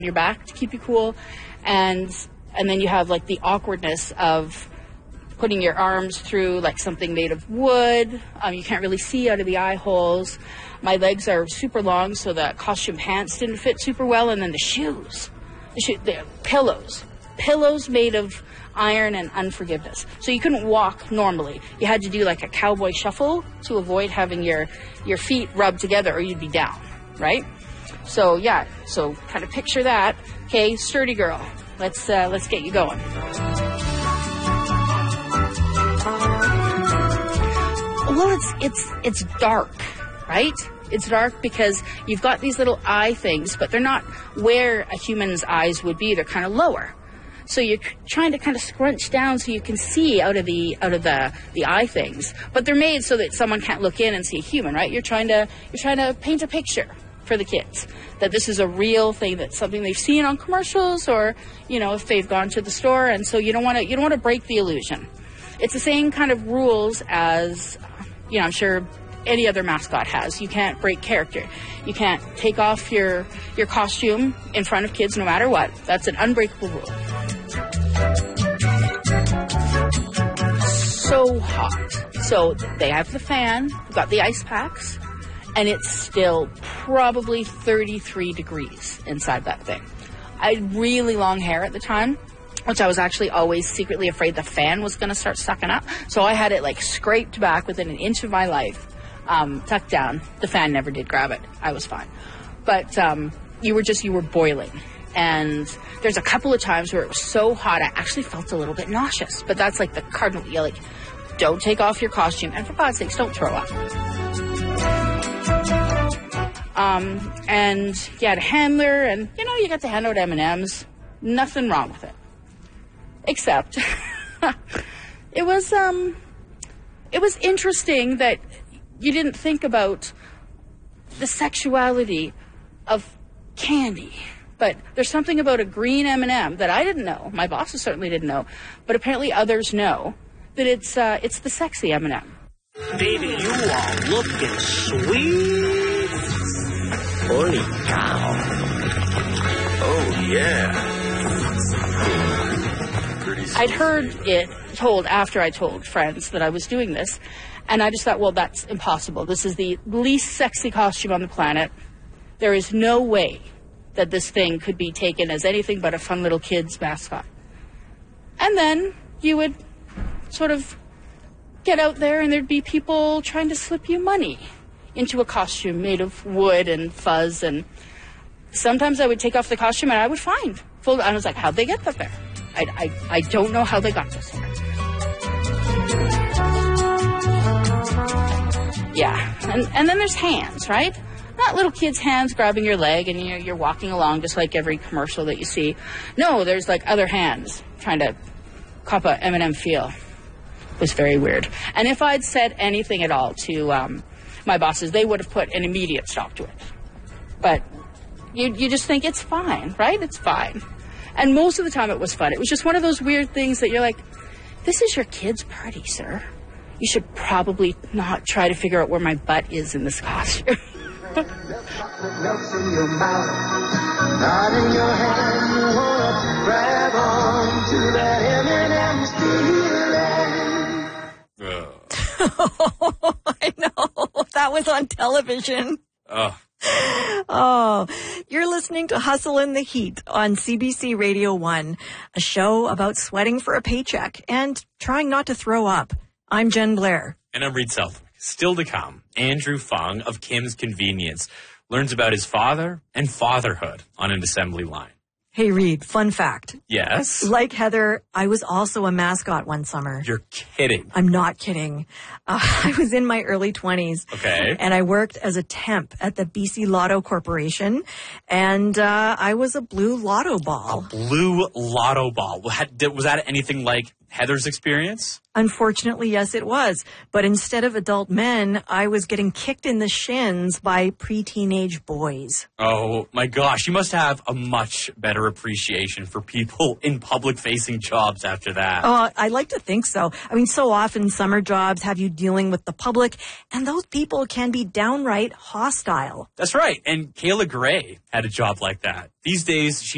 your back to keep you cool, and then you have like the awkwardness of putting your arms through like something made of wood. You can't really see out of the eye holes. My legs are super long, so the costume pants didn't fit super well, and then the shoes, the pillows made of iron and unforgiveness. So you couldn't walk normally. You had to do like a cowboy shuffle to avoid having your feet rubbed together, or you'd be down, right? So yeah, so kind of picture that. Okay, sturdy girl. Let's get you going. Well, it's dark, right? It's dark because you've got these little eye things, but they're not where a human's eyes would be. They're kind of lower. So you're trying to kind of scrunch down so you can see out of the eye things. But they're made so that someone can't look in and see a human, right? You're trying to paint a picture for the kids that this is a real thing, that's something they've seen on commercials, or if they've gone to the store, and so you don't want to break the illusion. It's the same kind of rules as I'm sure any other mascot has. You can't break character. You can't take off your costume in front of kids no matter what. That's an unbreakable rule. So hot. So they have the fan, we've got the ice packs, and it's still probably 33 degrees inside that thing. I had really long hair at the time, which I was actually always secretly afraid the fan was going to start sucking up. So I had it like scraped back within an inch of my life, tucked down. The fan never did grab it. I was fine. But you were boiling. And there's a couple of times where it was so hot I actually felt a little bit nauseous. But that's like the cardinal. You're like, don't take off your costume, and for God's sakes, don't throw up. And you had a handler, and you got to hand out M&Ms. Nothing wrong with it. Except it was interesting that you didn't think about the sexuality of candy. But there's something about a green M&M that I didn't know. My bosses certainly didn't know, but apparently others know that it's the sexy M&M. Baby, you are looking sweet. Holy cow. Oh, yeah. I'd heard it told after I told friends that I was doing this, and I just thought, well, that's impossible. This is the least sexy costume on the planet. There is no way that this thing could be taken as anything but a fun little kid's mascot. And then you would sort of get out there, and there'd be people trying to slip you money into a costume made of wood and fuzz, and sometimes I would take off the costume and I would find full. I was like, how'd they get that there? I don't know how they got this there. Yeah, and then there's hands, right? Not little kids' hands grabbing your leg and you're walking along just like every commercial that you see. No, there's like other hands trying to cop a M&M feel. It was very weird. And if I'd said anything at all to my bosses, they would have put an immediate stop to it. But you just think it's fine, right? It's fine. And most of the time it was fun. It was just one of those weird things that you're like, this is your kid's party, sir. You should probably not try to figure out where my butt is in this costume. I know. That was on television. Oh, you're listening to Hustle in the Heat on CBC Radio 1, a show about sweating for a paycheck and trying not to throw up. I'm Jen Blair. And I'm Reed Southwick. Still to come, Andrew Fung of Kim's Convenience learns about his father and fatherhood on an assembly line. Hey, Reed, fun fact. Yes? Like Heather, I was also a mascot one summer. You're kidding. I'm not kidding. I was in my early 20s. Okay. And I worked as a temp at the BC Lotto Corporation. And I was a blue lotto ball. A blue lotto ball. Was that anything like Heather's experience? Unfortunately, yes, it was. But instead of adult men, I was getting kicked in the shins by pre-teenage boys. Oh, my gosh. You must have a much better appreciation for people in public-facing jobs after that. Oh, I like to think so. I mean, so often summer jobs have you dealing with the public, and those people can be downright hostile. That's right. And Kayla Gray had a job like that. These days, she